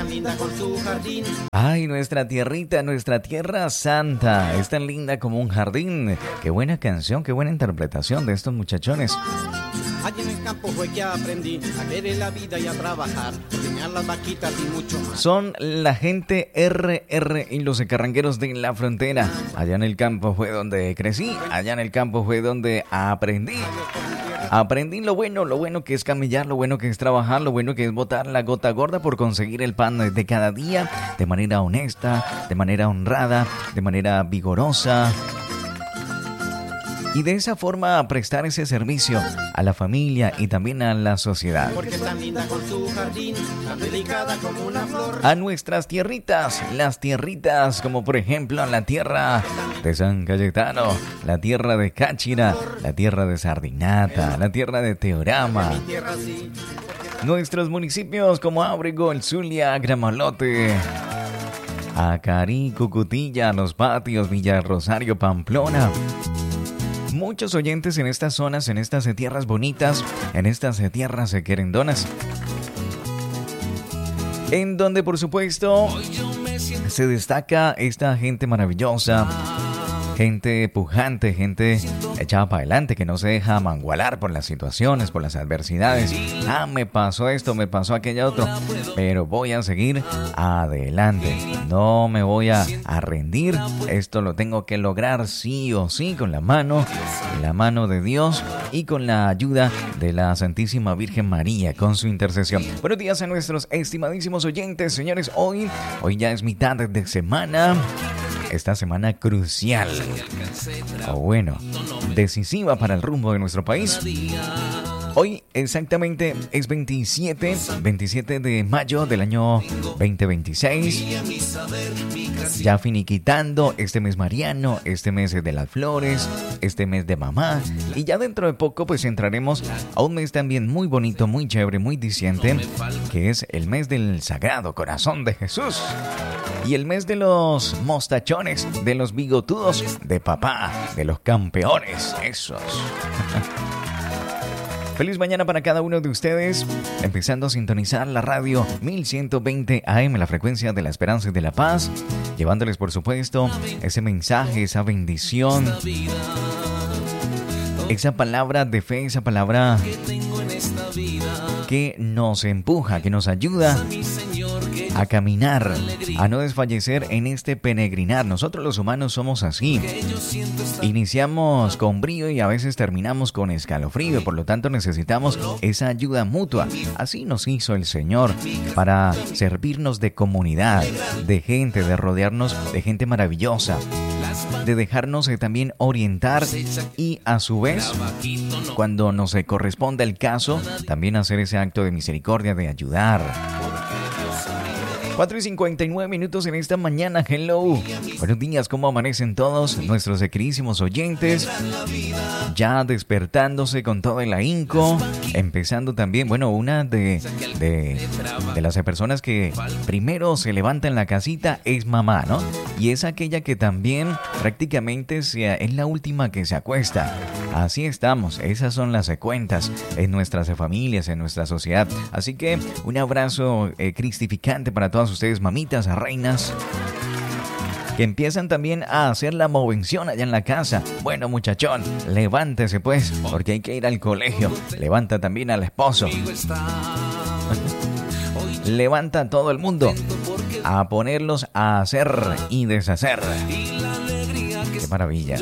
linda con su jardín. Ay, nuestra tierrita, nuestra tierra santa, es tan linda como un jardín. Qué buena canción, qué buena interpretación de estos muchachones. Allí en el campo fue que aprendí a querer la vida y a trabajar, ordeñar las vaquitas y mucho más. Son la gente RR y los carrangueros de la frontera. Allá en el campo fue donde crecí, allá en el campo fue donde aprendí. Aprendí lo bueno que es camellar, lo bueno que es trabajar, lo bueno que es botar la gota gorda por conseguir el pan de cada día, de manera honesta, de manera honrada, de manera vigorosa. Y de esa forma prestar ese servicio a la familia y también a la sociedad. Porque es tan linda con su jardín, tan delicada como una flor. A nuestras tierritas, las tierritas como por ejemplo la tierra de San Cayetano, la tierra de Cáchira, la tierra de Sardinata, la tierra de Teorama. Nuestros municipios como Ábrego, El Zulia, Gramalote, Acarí, Cucutilla, Los Patios, Villa Rosario, Pamplona. Muchos oyentes en estas zonas, en estas tierras bonitas, en estas tierras querendonas, en donde por supuesto se destaca esta gente maravillosa, gente pujante, gente echada para adelante, que no se deja mangualar por las situaciones, por las adversidades. Ah, me pasó esto, me pasó aquello otro, pero voy a seguir adelante. No me voy a rendir. Esto lo tengo que lograr sí o sí con la mano de Dios y con la ayuda de la Santísima Virgen María, con su intercesión. Buenos días a nuestros estimadísimos oyentes, señores. Hoy ya es mitad de semana. Esta semana crucial, o bueno, decisiva para el rumbo de nuestro país. Hoy exactamente es 27 de mayo del año 2026. Ya finiquitando este mes mariano, este mes de las flores, este mes de mamá. Y ya dentro de poco pues entraremos a un mes también muy bonito, muy chévere, muy diciente, que es el mes del Sagrado Corazón de Jesús. Y el mes de los mostachones, de los bigotudos, de papá, de los campeones, esos. Feliz mañana para cada uno de ustedes, empezando a sintonizar la radio 1120 AM, la frecuencia de la esperanza y de la paz, llevándoles por supuesto ese mensaje, esa bendición, esa palabra de fe, esa palabra que nos empuja, que nos ayuda a caminar, a no desfallecer en este peregrinar. Nosotros los humanos somos así. Iniciamos con brío y a veces terminamos con escalofrío. Por lo tanto necesitamos esa ayuda mutua. Así nos hizo el Señor, para servirnos de comunidad, de gente, de rodearnos de gente maravillosa, de dejarnos también orientar y a su vez, cuando nos corresponda el caso, también hacer ese acto de misericordia, de ayudar. 4:59 en esta mañana. Hello. Buenos días, ¿cómo amanecen todos nuestros queridísimos oyentes? Ya despertándose con todo el ahínco. Empezando también, bueno, una de las personas que primero se levanta en la casita es mamá, ¿no? Y es aquella que también prácticamente es la última que se acuesta. Así estamos, esas son las cuentas en nuestras familias, en nuestra sociedad. Así que un abrazo cristificante para todas ustedes, mamitas, reinas, que empiezan también a hacer la movención allá en la casa. Bueno, muchachón, levántese pues, porque hay que ir al colegio. Levanta también al esposo. Levanta a todo el mundo a ponerlos a hacer y deshacer. ¡Qué maravilla!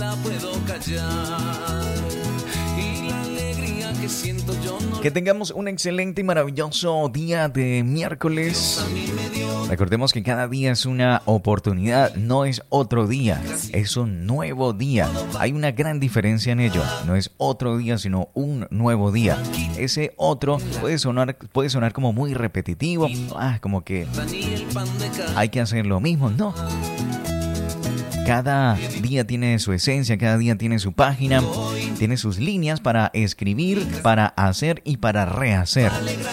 Que tengamos un excelente y maravilloso día de miércoles. Recordemos que cada día es una oportunidad, no es otro día, es un nuevo día. Hay una gran diferencia en ello, no es otro día, sino un nuevo día. Ese otro puede sonar como muy repetitivo, como que hay que hacer lo mismo, no. Cada día tiene su esencia, cada día tiene su página, tiene sus líneas para escribir, para hacer y para rehacer.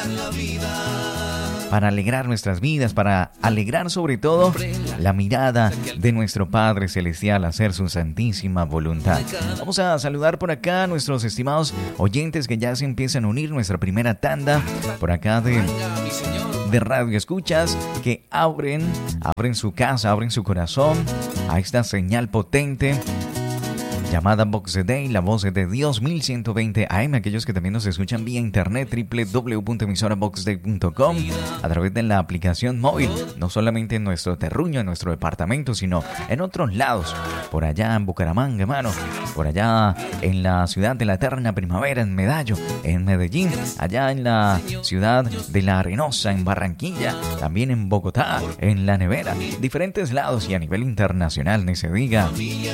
Para alegrar nuestras vidas, para alegrar sobre todo la mirada de nuestro Padre Celestial, hacer su santísima voluntad. Vamos a saludar por acá a nuestros estimados oyentes que ya se empiezan a unir, nuestra primera tanda por acá de de radio escuchas que abren su casa, abren su corazón a esta señal potente llamada Vox Day, la voz de Dios, 1120 AM. Aquellos que también nos escuchan vía internet, www.emisoravoxday.com, a través de la aplicación móvil, no solamente en nuestro terruño, en nuestro departamento, sino en otros lados, por allá en Bucaramanga, hermano, por allá en la ciudad de la eterna primavera, en Medallo, en Medellín, allá en la ciudad de La Arenosa, en Barranquilla, también en Bogotá, en La Nevera, diferentes lados y a nivel internacional, ni se diga.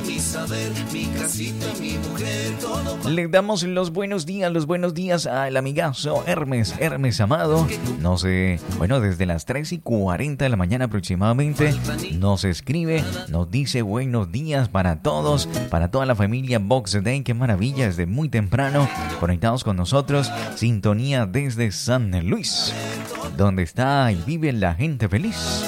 Le damos los buenos días al amigazo Hermes Amado. No sé, bueno, desde las 3:40 de la mañana aproximadamente nos escribe, nos dice buenos días para todos, para toda la familia Vox Day. Qué maravilla, desde muy temprano conectados con nosotros. Sintonía desde San Luis, donde está y vive la gente feliz.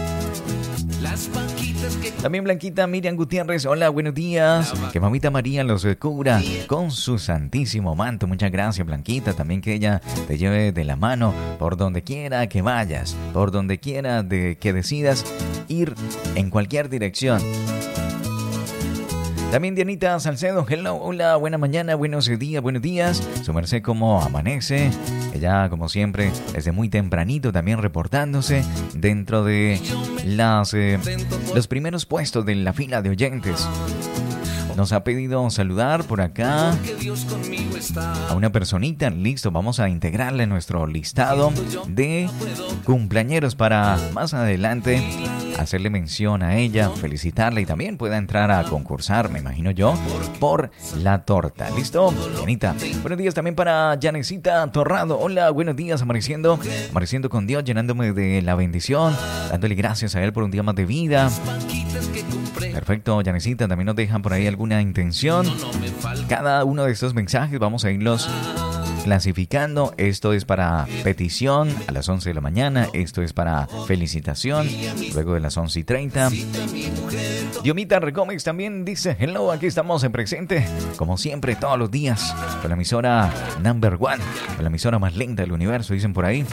También Blanquita Miriam Gutiérrez, hola, buenos días. Que mamita María los cubra con su santísimo manto. Muchas gracias, Blanquita. También que ella te lleve de la mano por donde quiera que vayas, por donde quiera que decidas ir, en cualquier dirección. También Dianita Salcedo, hello, hola, buena mañana, buenos días. Su merced, ¿cómo amanece? Ella, como siempre, desde muy tempranito también reportándose dentro de los primeros puestos de la fila de oyentes. Nos ha pedido saludar por acá a una personita. Listo, vamos a integrarle nuestro listado de cumpleañeros para más adelante hacerle mención a ella, felicitarla y también pueda entrar a concursar, me imagino yo, por la torta. ¿Listo? Bienita. Buenos días también para Janecita Torrado. Hola, buenos días, amaneciendo con Dios, llenándome de la bendición, dándole gracias a Él por un día más de vida. Perfecto, Janecita, también nos dejan por ahí alguna intención. Cada uno de estos mensajes vamos a irlos clasificando. Esto es para petición a las 11 de la mañana. Esto es para felicitación luego de las 11:30. Diomita Recómex también dice hello, aquí estamos en presente como siempre todos los días con la emisora number one, con la emisora más linda del universo, dicen por ahí.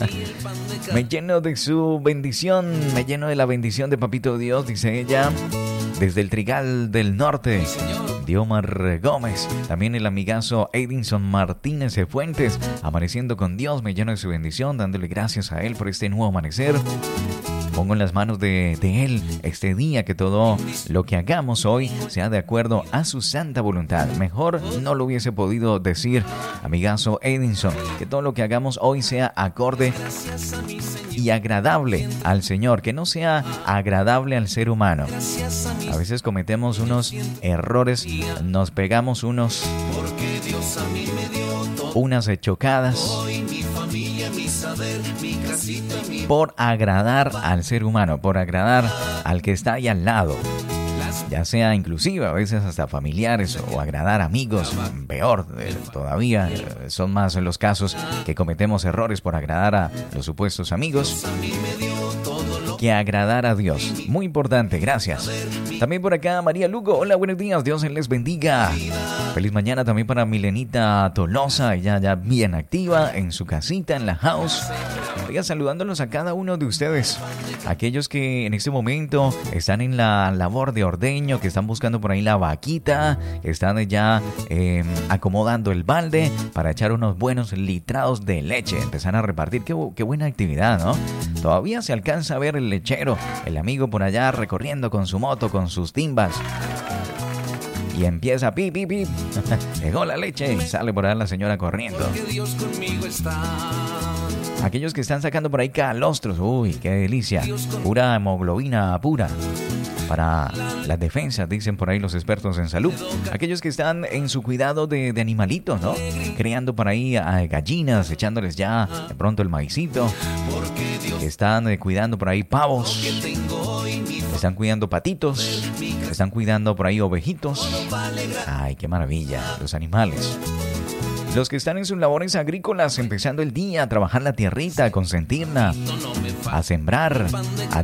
Me lleno de su bendición, me lleno de la bendición de Papito Dios, dice ella, desde el Trigal del Norte. Diomar Gómez, también el amigazo Edinson Martínez de Fuentes, amaneciendo con Dios, me lleno de su bendición, dándole gracias a Él por este nuevo amanecer. Pongo en las manos de Él este día, que todo lo que hagamos hoy sea de acuerdo a su santa voluntad. Mejor no lo hubiese podido decir, amigazo Edinson, que todo lo que hagamos hoy sea acorde y agradable al Señor, que no sea agradable al ser humano. A veces cometemos unos errores, nos pegamos unas chocadas por agradar al ser humano, por agradar al que está ahí al lado, ya sea inclusive a veces hasta familiares o agradar amigos, peor todavía, son más los casos que cometemos errores por agradar a los supuestos amigos que agradar a Dios. Muy importante, gracias. También por acá María Lugo, hola, buenos días, Dios les bendiga. Feliz mañana también para Milenita Tolosa, ella ya bien activa en su casita, en la house. Oiga, saludándolos a cada uno de ustedes, aquellos que en este momento están en la labor de ordeño, que están buscando por ahí la vaquita, que están ya acomodando el balde para echar unos buenos litrados de leche, empezar a repartir. Qué buena actividad, ¿no? Todavía se alcanza a ver el lechero, el amigo por allá recorriendo con su moto, con sus timbas. Y empieza pip, pip, pip. Llegó la leche y sale por allá la señora corriendo. Aquellos que están sacando por ahí calostros, uy, qué delicia. Pura hemoglobina pura para las defensas, dicen por ahí los expertos en salud. Aquellos que están en su cuidado de animalitos, ¿no? Creando por ahí gallinas, echándoles ya de pronto el maicito. Que están cuidando por ahí pavos. Están cuidando patitos. Están cuidando por ahí ovejitos. Ay, qué maravilla, los animales. Los que están en sus labores agrícolas, empezando el día, a trabajar la tierrita, a consentirla, a sembrar, a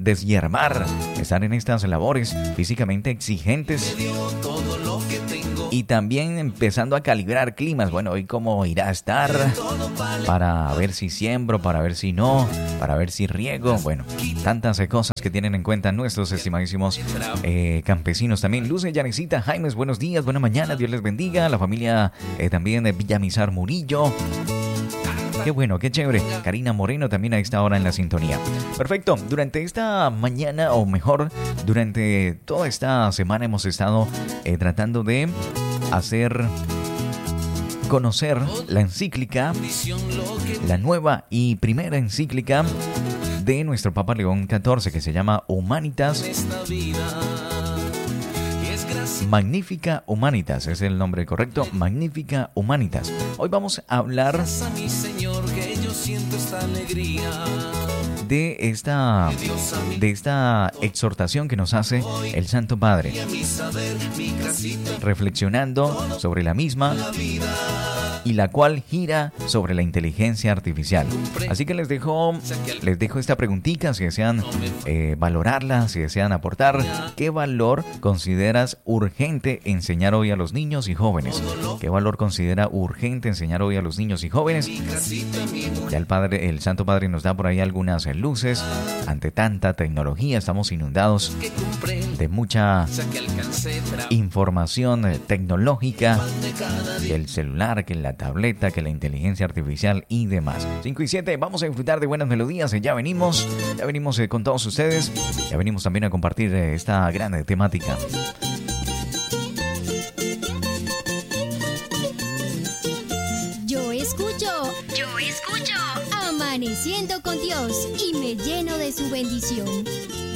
deshiervar, están en estas labores físicamente exigentes y también empezando a calibrar climas. Bueno, hoy cómo irá a estar para ver si siembro, para ver si no, para ver si riego. Bueno, tantas cosas que tienen en cuenta nuestros estimadísimos campesinos. También Luz, Yanecita, Jaimes, buenos días, buena mañana, Dios les bendiga. La familia también de Villamizar Murillo. Qué bueno, qué chévere. Karina Moreno también a esta hora en la sintonía. Perfecto. Durante esta mañana, o mejor, durante toda esta semana hemos estado tratando de hacer conocer la encíclica, la nueva y primera encíclica de nuestro Papa León XIV, que se llama Humanitas. Magnifica Humanitas, es el nombre correcto, Magnifica Humanitas. Hoy vamos a hablar de esta exhortación que nos hace el Santo Padre, reflexionando sobre la misma y la cual gira sobre la inteligencia artificial. Así que les dejo esta preguntita, si desean valorarla, si desean aportar, ¿qué valor consideras urgente enseñar hoy a los niños y jóvenes? ¿Qué valor considera urgente enseñar hoy a los niños y jóvenes? Ya el Santo Padre nos da por ahí algunas luces. Ante tanta tecnología estamos inundados de mucha información tecnológica, que el celular, que la tableta, que la inteligencia artificial y demás. 5 y 7, vamos a disfrutar de buenas melodías. Ya venimos con todos ustedes. Ya venimos también a compartir esta gran temática. Yo escucho Amaneciendo con Dios y me lleno de su bendición.